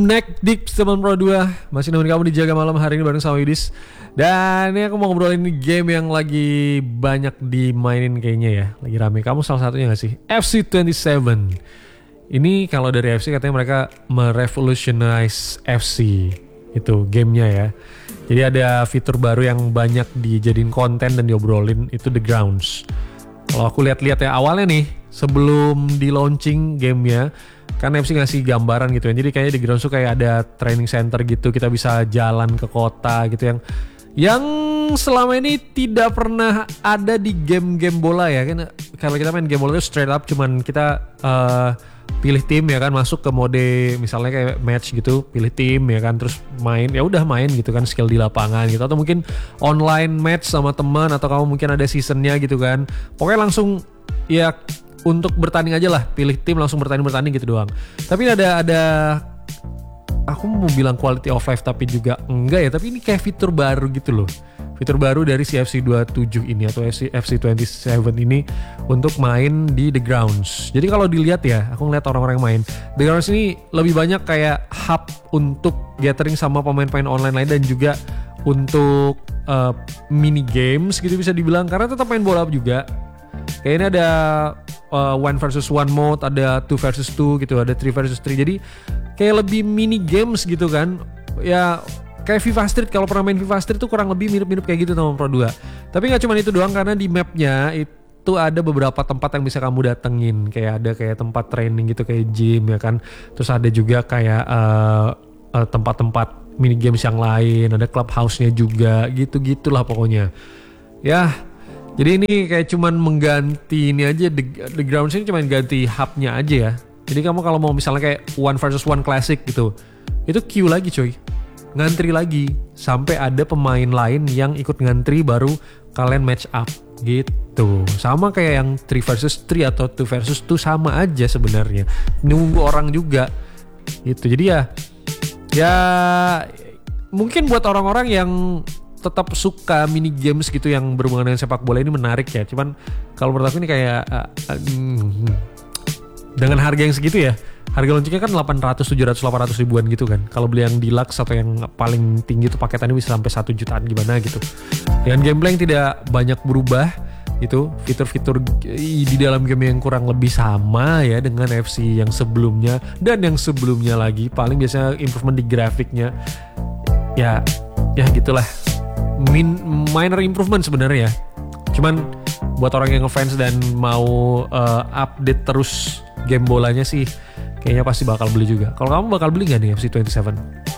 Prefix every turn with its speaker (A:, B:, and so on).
A: Neck Deep teman Pro 2 masih nemenin kamu di Jaga Malam hari ini bareng sama Yudis. Dan ini aku mau ngobrolin game yang lagi banyak dimainin kayaknya ya, lagi rame. Kamu salah satunya gak sih? FC27. Ini kalau dari FC katanya mereka merevolutionize FC itu gamenya ya. Jadi ada fitur baru yang banyak dijadiin konten dan diobrolin, itu The Grounds. Kalau aku lihat-lihat ya awalnya nih sebelum di launching gamenya kan FC ngasih gambaran gitu ya. Jadi kayaknya The Grounds tuh kayak ada training center gitu, kita bisa jalan ke kota gitu yang selama ini tidak pernah ada di game-game bola ya kan. Kalau kita main game bola itu straight up cuman kita pilih tim ya kan, masuk ke mode misalnya kayak match gitu, pilih tim ya kan, terus main ya udah main gitu kan, skill di lapangan gitu, atau mungkin online match sama teman, atau kamu mungkin ada seasonnya gitu kan. Pokoknya langsung ya untuk bertanding aja lah, pilih tim langsung bertanding gitu doang. Tapi ada aku mau bilang quality of life tapi juga enggak ya, tapi ini kayak fitur baru gitu loh. Fitur baru dari si FC27 ini atau FC27 ini untuk main di The Grounds. Jadi kalau dilihat ya, aku ngeliat orang-orang yang main The Grounds ini lebih banyak kayak hub untuk gathering sama pemain-pemain online lain, dan juga untuk mini games gitu bisa dibilang, karena tetap main bola juga. Kayaknya ada 1 versus 1 mode, ada 2 versus 2 gitu, ada 3 versus 3. Jadi kayak lebih mini games gitu kan. Ya kayak FIFA Street, kalau pernah main FIFA Street tuh kurang lebih mirip-mirip kayak gitu sama Pro 2. Tapi gak cuma itu doang, karena di mapnya itu ada beberapa tempat yang bisa kamu datengin. Kayak ada kayak tempat training gitu, kayak gym ya kan. Terus ada juga kayak tempat-tempat mini games yang lain, ada clubhouse-nya juga, gitu-gitulah pokoknya. Ya, jadi ini kayak cuman mengganti ini aja, The Grounds ini cuman ganti hubnya aja ya. Jadi kamu kalau mau misalnya kayak 1 versus 1 classic gitu, itu queue lagi coy, ngantri lagi sampai ada pemain lain yang ikut ngantri baru kalian match up gitu. Sama kayak yang 3 versus 3 atau 2 versus 2 sama aja sebenarnya, nunggu orang juga gitu. Jadi ya mungkin buat orang-orang yang tetap suka mini games gitu yang berhubungan dengan sepak bola ini menarik ya. Cuman kalau menurut aku ini kayak dengan harga yang segitu ya, harga launchingnya kan 800, 700, 800 ribuan gitu kan. Kalau beli yang deluxe atau yang paling tinggi itu paketannya bisa sampai 1 jutaan gimana gitu. Dengan gameplay yang tidak banyak berubah itu, fitur-fitur di dalam game yang kurang lebih sama ya dengan FC yang sebelumnya dan yang sebelumnya lagi. Paling biasanya improvement di grafiknya. Ya gitulah. Minor improvement sebenarnya ya. Cuman buat orang yang ngefans dan mau update terus game bolanya sih, kayaknya pasti bakal beli juga. Kalau kamu bakal beli gak nih FC27?